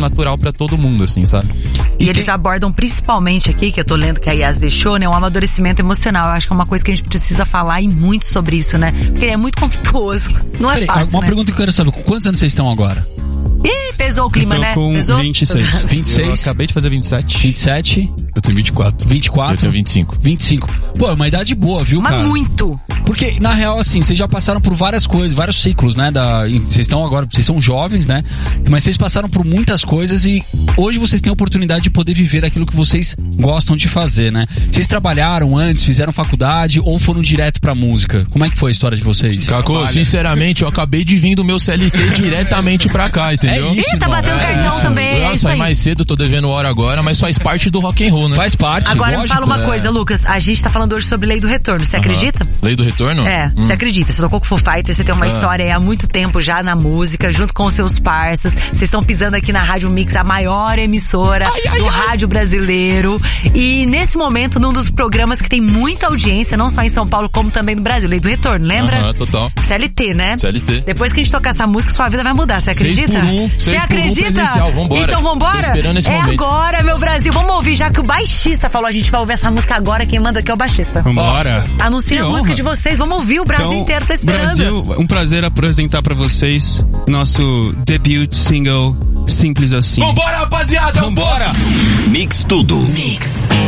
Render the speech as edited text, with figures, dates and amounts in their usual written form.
natural pra todo mundo, assim, sabe? E eles abordam principalmente aqui, que eu tô lendo que a Yas deixou, né? Um amadurecimento emocional. Eu acho que é uma coisa que a gente precisa falar e muito sobre isso, né? Porque é muito conflituoso. Não é fácil, uma pergunta que eu quero saber. Com quantos anos vocês estão agora? Ih, pesou o clima, né? Com pesou? 26. 26? Eu acabei de fazer 27. 27? Eu tenho 24. 24? Eu tenho 25. 25. Pô, é uma idade boa, viu, Mas cara? muito. Porque, na real, assim, vocês já passaram por várias coisas, vários ciclos, né? Vocês estão agora, vocês são jovens, né? Mas vocês passaram por muitas coisas e hoje vocês têm a oportunidade de poder viver aquilo que vocês gostam de fazer, né? Vocês trabalharam antes, fizeram faculdade ou foram direto pra música? Como é que foi a história de vocês? Cacô, sinceramente, eu acabei de vir do meu CLT diretamente pra cá, entendeu? É isso, Ih, tá batendo cartão também, é Eu isso saí aí. mais cedo, tô devendo hora agora, mas faz parte do rock and roll, né? Faz parte, Agora me lógico. fala uma coisa, Lucas. A gente tá falando hoje sobre Lei do Retorno. Você acredita? Lei do Retorno? É, você acredita. Você tocou com o Foo Fighters, você tem uma história aí há muito tempo já na música, junto com os seus parceiros. Vocês estão pisando aqui na Rádio Mix, a maior emissora do rádio brasileiro. E nesse momento, num dos programas que tem muita audiência, não só em São Paulo, como também no Brasil. Lei do Retorno, lembra? Total. CLT, né? CLT. Depois que a gente tocar essa música, sua vida vai mudar. Você acredita? 6 por 1, Você 6 por 1 acredita? presencial, vambora. Então vambora? Tô esperando esse é momento. agora, meu Brasil. Vamos ouvir, já que o baixista falou, a gente vai ouvir essa música agora. Quem manda aqui é o baixista. Vambora. Anuncia Que a honra. música de vocês. Vamos ouvir, o Brasil inteiro tá esperando. Brasil, um prazer apresentar pra vocês nosso debut single, Simples Assim. Vambora, rapaziada! Vambora! Mix Tudo. Mix.